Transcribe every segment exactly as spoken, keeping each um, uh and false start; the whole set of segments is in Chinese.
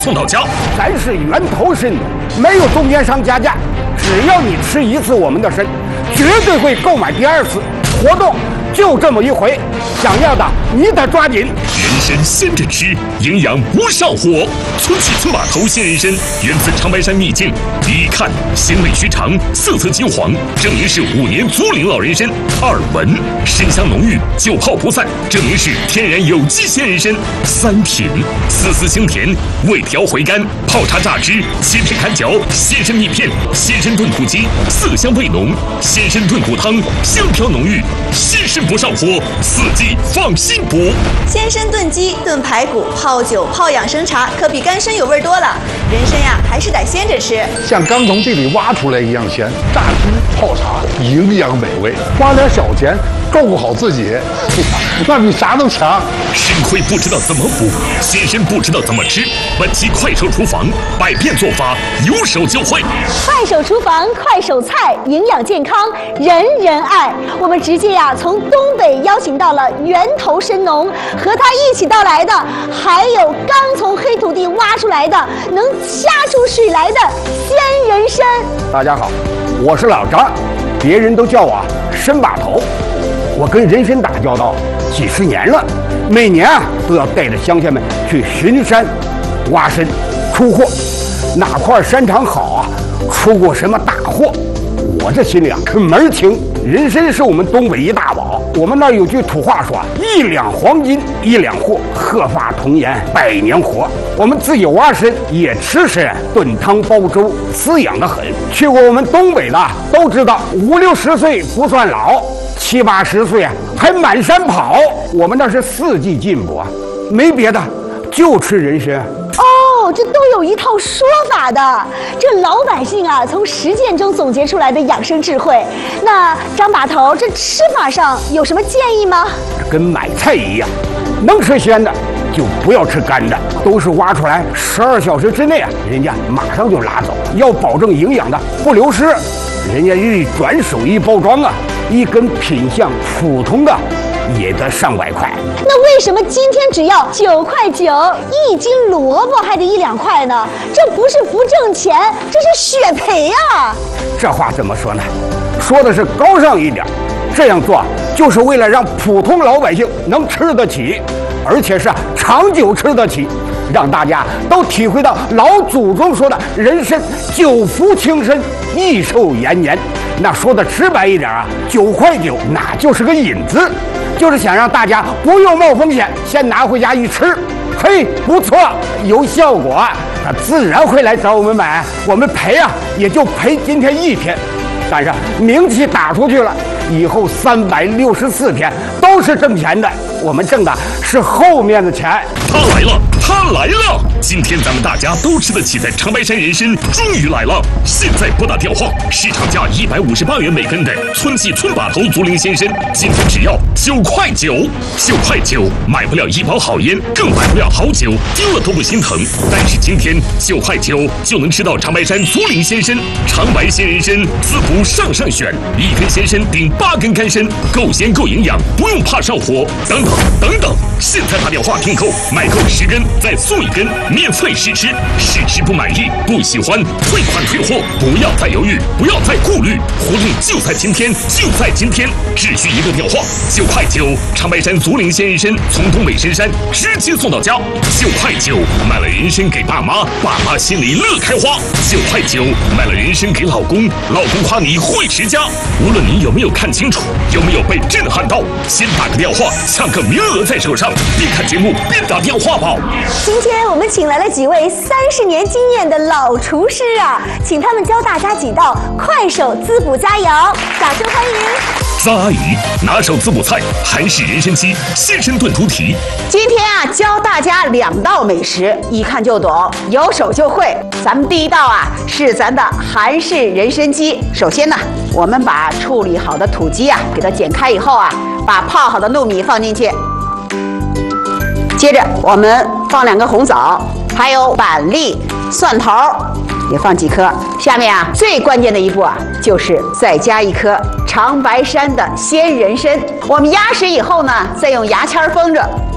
送到家。 咱是源头参，没有中间商加价，只要你吃一次我们的参，绝对会购买第二次。活动就这么一回，想要的你得抓紧。 人参鲜着吃，营养不上火。村起村把头鲜人参源自长白山秘境，一看鲜味须长，色泽金黄，证明是五年足龄老人参。二闻参香浓郁，久泡不散，证明是天然有机鲜人参。三品丝丝清甜，味调回甘，泡茶榨汁，切片砍嚼，鲜参蜜片，鲜参炖土鸡，色香味浓，鲜参炖骨汤，香飘浓郁，鲜参不上火，四季放心补。 鲜参炖鸡、炖排骨、泡酒、泡养生茶，可比干参有味多了。人参呀，还是得鲜着吃， 像刚从地里挖出来一样鲜，榨汁泡茶，营养美味，花点小钱照顾好自己，那比啥都强。 参亏不知道怎么补，鲜参不知道怎么吃。本期快手厨房，百变做法，有手就会。 快手厨房，快手菜，营养健康，人人爱。我们直接呀，从东北邀请到了源头参农，和他一起到来的，还有刚从黑土地挖出来的，能掐出水来的鲜人参。 大家好，我是老张，别人都叫我参把头。我跟人参打交道几十年了，每年啊都要带着乡亲们去巡山、挖参、出货。哪块山场好啊，出过什么大货，我这心里啊可门儿清。人参是我们东北一大宝，我们那儿有句土话说，一两黄金一两货，鹤发童颜百年活。我们自己挖参也吃参，炖汤煲粥，滋养得很。去过我们东北的都知道，五六十岁不算老，七八十岁啊还满山跑。我们那是四季进补啊，没别的，就吃人参。 哦，这都有一套说法的。这老百姓啊，从实践中总结出来的养生智慧。那张把头，这吃法上有什么建议吗？ 跟买菜一样，能吃鲜的就不要吃干的，都是挖出来十二小时之内啊，人家马上就拿走。要保证营养的不流失，人家一转手一包装啊，一根品相普通的也得上百块。 那为什么今天只要九块九一斤萝卜还得一两块呢？这不是不挣钱，这是血赔啊！ 这话怎么说呢？说的是高尚一点，这样做就是为了让普通老百姓能吃得起，而且是长久吃得起，让大家都体会到老祖宗说的人参久服轻身，益寿延年。那说的直白一点啊，九块九那就是个引子，就是想让大家不用冒风险，先拿回家一吃，嘿，不错，有效果，他自然会来找我们买。我们赔啊，也就赔今天一天，但是名气打出去了，以后三百六十四天都是挣钱的。我们挣的是后面的钱。 他来了，他来了！今天咱们大家都吃得起的长白山人参终于来了。现在拨打电话，市场价一百五十八元每根的村系村把头足龄鲜参，今天只要九块九，九块九买不了一包好烟，更买不了好酒，丢了都不心疼。但是今天九块九就能吃到长白山足龄鲜参，长白鲜人参，滋补上上选，一根鲜参顶八根干参，够鲜够营养，不用怕上火。等等等等，现在打电话订购，买够十根再送一根，免费试吃，试吃不满意不喜欢退款退货，不要再犹豫，不要再顾虑，活动就在今天，就在今天，只需一个电话，九块九，长白山足龄鲜人参从东北深山直接送到家，九块九买了人参给爸妈，爸妈心里乐开花，九块九买了人参给老公，老公夸你会持家。无论你有没有看清楚，有没有被震撼到，先打个电话抢个名额在手上，边看节目边打电话吧。 今天我们请来了几位三十年经验的老厨师啊，请他们教大家几道快手滋补佳肴，掌声欢迎。 张阿姨拿手滋补菜韩式人参鸡鲜参炖猪蹄。 今天啊，教大家两道美食，一看就懂，有手就会。咱们第一道啊是咱的韩式人参鸡。首先呢，我们把处理好的土鸡啊给它剪开以后啊，把泡好的糯米放进去。接着我们放两个红枣，还有板栗、蒜头，也放几颗。下面啊，最关键的一步啊，就是再加一颗长白山的鲜人参。我们压实以后呢，再用牙签封着，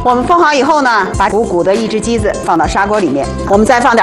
我们封好以后呢，把鼓鼓的一只鸡子放到砂锅里面，我们再放点